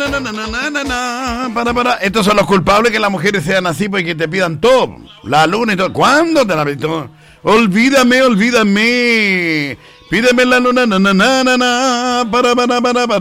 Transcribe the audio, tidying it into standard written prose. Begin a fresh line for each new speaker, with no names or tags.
Estos son los culpables que las mujeres sean así, pues que te pidan todo. La luna y todo. ¿Cuándo te la pido? Olvídame. Pídeme la luna, para.